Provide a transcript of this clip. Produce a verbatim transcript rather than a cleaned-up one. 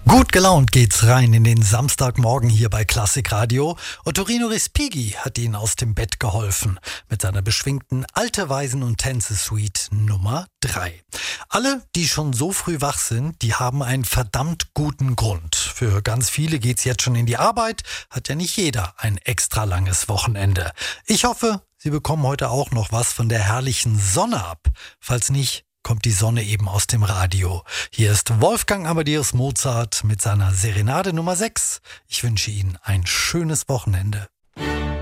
Gut gelaunt geht's rein in den Samstagmorgen hier bei Klassik Radio. Ottorino Respighi hat Ihnen aus dem Bett geholfen mit seiner beschwingten Alte Weisen und Tänze Suite Nummer drei. Alle, die schon so früh wach sind, die haben einen verdammt guten Grund. Für ganz viele geht's jetzt schon in die Arbeit, hat ja nicht jeder ein extra langes Wochenende. Ich hoffe, Sie bekommen heute auch noch was von der herrlichen Sonne ab. Falls nicht, kommt die Sonne eben aus dem Radio. Hier ist Wolfgang Amadeus Mozart mit seiner Serenade Nummer sechs. Ich wünsche Ihnen ein schönes Wochenende.